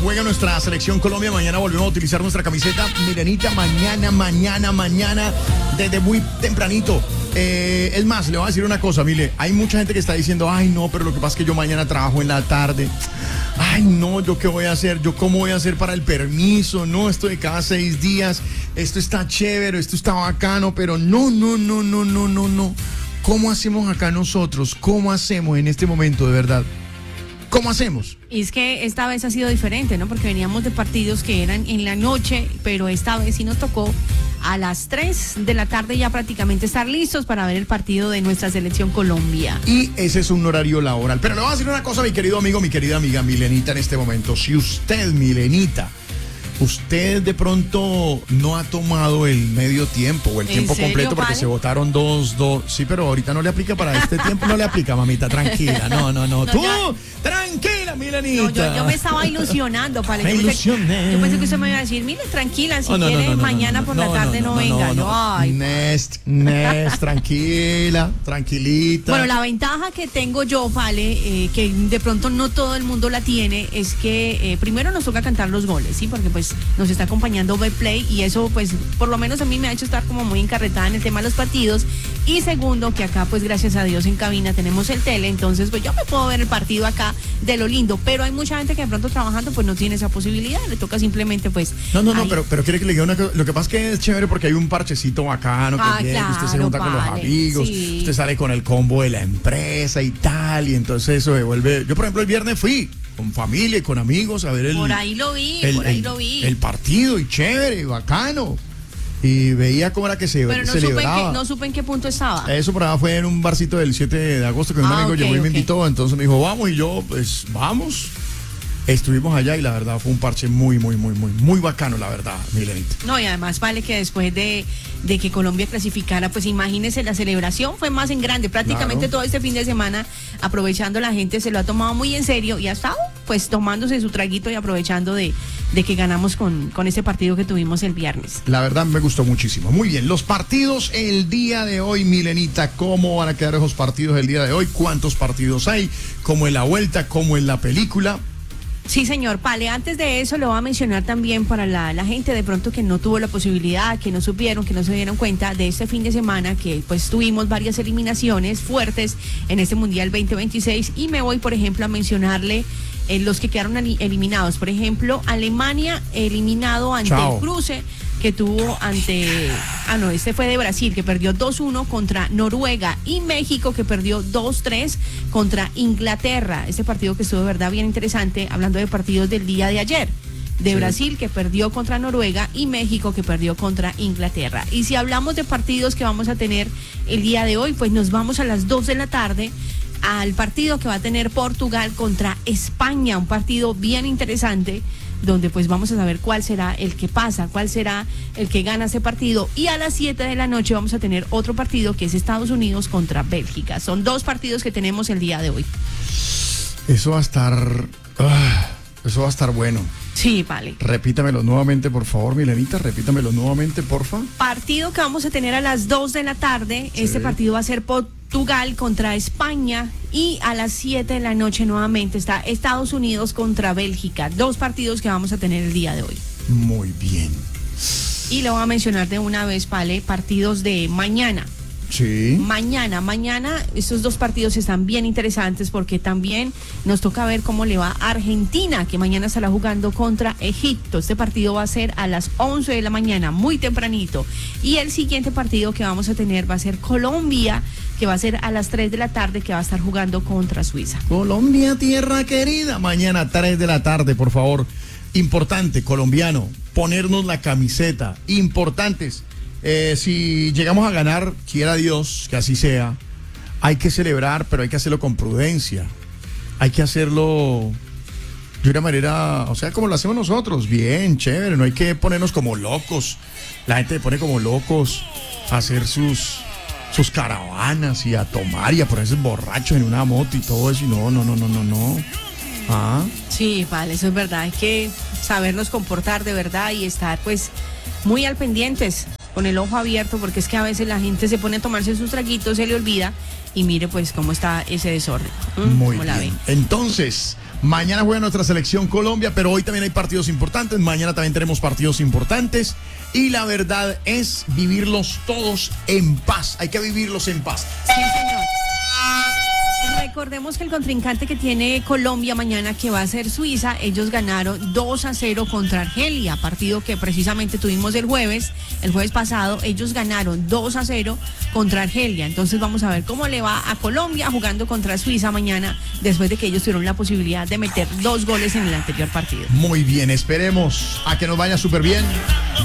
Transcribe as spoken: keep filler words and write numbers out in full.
juega nuestra selección Colombia. Mañana volvemos a utilizar nuestra camiseta Milenita. Mañana, mañana, mañana, desde muy tempranito. Eh, es más, le voy a decir una cosa, Mile. Hay mucha gente que está diciendo, ay, no, pero lo que pasa es que yo mañana trabajo en la tarde. Ay, no, ¿yo qué voy a hacer? ¿Yo cómo voy a hacer para el permiso? No, esto de cada seis días. Esto está chévere, esto está bacano, pero no, no, no, no, no, no, no. ¿Cómo hacemos acá nosotros? ¿Cómo hacemos en este momento, de verdad? ¿Cómo hacemos? Y es que esta vez ha sido diferente, ¿no? Porque veníamos de partidos que eran en la noche, pero esta vez sí nos tocó a las tres de la tarde ya prácticamente estar listos para ver el partido de nuestra selección Colombia. Y ese es un horario laboral. Pero le voy a decir una cosa, mi querido amigo, mi querida amiga Milenita, en este momento. Si usted, Milenita, usted de pronto no ha tomado el medio tiempo o el tiempo serio, completo porque vale? se votaron dos, dos. Sí, pero ahorita no le aplica para este tiempo, no le aplica, mamita, tranquila. No, no, no. No, Tú, ya. tranquila, Milenita. No, yo, yo me estaba ilusionando, Pale. Me Yo pensé, ilusioné. yo pensé que usted me iba a decir, mire, tranquila, si Oh, no, no, quiere no, no, mañana no, por no, la tarde no, no, venga. no, no. Yo, ay. Nest, Nest, tranquila, tranquilita. Bueno, la ventaja que tengo yo, Vale, eh, que de pronto no todo el mundo la tiene, es que eh, primero nos toca cantar los goles, ¿sí? Porque pues nos está acompañando Betplay y eso pues por lo menos a mí me ha hecho estar como muy encarretada en el tema de los partidos. Y segundo, que acá pues gracias a Dios en cabina tenemos el tele, entonces pues yo me puedo ver el partido acá de lo lindo, pero hay mucha gente que de pronto trabajando pues no tiene esa posibilidad, le toca simplemente pues... No, no, no, ahí. pero, pero quiere que le diga una cosa. Lo que pasa es que es chévere porque hay un parchecito bacano que Ah, viene, que usted se claro, junta con los vale, amigos, sí. usted sale con el combo de la empresa y tal, y entonces eso se vuelve. Yo, por ejemplo, el viernes fui con familia y con amigos a ver el. Por ahí lo vi, el, por ahí el- lo vi. el partido, y chévere, y bacano. Y veía cómo era que se Pero no supe, en celebraba. qué, no supe en qué punto estaba. Eso por allá fue en un barcito del siete de agosto que un Ah, amigo ok, llegó y me ok. invitó, entonces me dijo, vamos, y yo, pues, vamos. Estuvimos allá y la verdad fue un parche muy, muy, muy, muy, muy bacano, la verdad, Milenita. No, y además vale que después de, de que Colombia clasificara, pues imagínese, la celebración fue más en grande. Prácticamente Claro. todo este fin de semana, aprovechando, la gente se lo ha tomado muy en serio y ha estado pues tomándose su traguito y aprovechando de, de que ganamos con, con ese partido que tuvimos el viernes. La verdad me gustó muchísimo. Muy bien, los partidos el día de hoy, Milenita, ¿cómo van a quedar esos partidos el día de hoy? ¿Cuántos partidos hay? ¿Cómo en la vuelta? ¿Cómo en la película? Sí, señor Pale, antes de eso lo voy a mencionar también para la, la gente de pronto que no tuvo la posibilidad, que no supieron, que no se dieron cuenta de este fin de semana, que pues tuvimos varias eliminaciones fuertes en este Mundial veinte veintiséis, y me voy, por ejemplo, a mencionarle eh, los que quedaron ali- eliminados. Por ejemplo, Alemania eliminado ante Chao. el cruce que tuvo ante, ah no, este fue de Brasil, que perdió dos uno contra Noruega, y México, que perdió dos tres contra Inglaterra. Este partido que estuvo de verdad bien interesante, hablando de partidos del día de ayer. De Sí. Brasil, que perdió contra Noruega, y México, que perdió contra Inglaterra. Y si hablamos de partidos que vamos a tener el día de hoy, pues nos vamos a las dos de la tarde al partido que va a tener Portugal contra España, un partido bien interesante, donde pues vamos a saber cuál será el que pasa, cuál será el que gana ese partido. Y a las siete de la noche vamos a tener otro partido que es Estados Unidos contra Bélgica. Son dos partidos que tenemos el día de hoy. Eso va a estar... ah, eso va a estar bueno. Sí, vale. Repítamelo nuevamente, por favor, Milenita, repítamelo nuevamente, porfa. Partido que vamos a tener a las dos de la tarde. Sí. Este partido va a ser Portugal contra España, y a las siete de la noche nuevamente está Estados Unidos contra Bélgica. Dos partidos que vamos a tener el día de hoy. Muy bien. Y le voy a mencionar de una vez, Pale, partidos de mañana. Sí. Mañana, mañana estos dos partidos están bien interesantes porque también nos toca ver cómo le va a Argentina, que mañana estará jugando contra Egipto. Este partido va a ser a las once de la mañana, muy tempranito. Y el siguiente partido que vamos a tener va a ser Colombia, que va a ser a las tres de la tarde, que va a estar jugando contra Suiza. Colombia, tierra querida. Mañana, tres de la tarde, por favor. Importante, colombiano, ponernos la camiseta. Importantes. Eh, si llegamos a ganar, quiera Dios que así sea, hay que celebrar, pero hay que hacerlo con prudencia. Hay que hacerlo de una manera, o sea, como lo hacemos nosotros, bien, chévere. No hay que ponernos como locos. La gente se pone como locos a hacer sus, sus caravanas y a tomar y a ponerse borrachos en una moto y todo eso. Y no, no, no, no, no, no. Ah. Sí, vale, eso es verdad. Hay que sabernos comportar de verdad y estar pues muy al pendientes con el ojo abierto, porque es que a veces la gente se pone a tomarse sus traguitos, se le olvida, y mire pues cómo está ese desorden. ¿Mm? Muy ¿Cómo la bien. ven? Entonces, mañana juega nuestra selección Colombia, pero hoy también hay partidos importantes, mañana también tenemos partidos importantes, y la verdad es vivirlos todos en paz, hay que vivirlos en paz. Sí, señor. Recordemos que el contrincante que tiene Colombia mañana, que va a ser Suiza, ellos ganaron dos a cero contra Argelia, partido que precisamente tuvimos el jueves, el jueves pasado, ellos ganaron dos a cero contra Argelia. Entonces vamos a ver cómo le va a Colombia jugando contra Suiza mañana, después de que ellos tuvieron la posibilidad de meter dos goles en el anterior partido. Muy bien, esperemos a que nos vaya súper bien.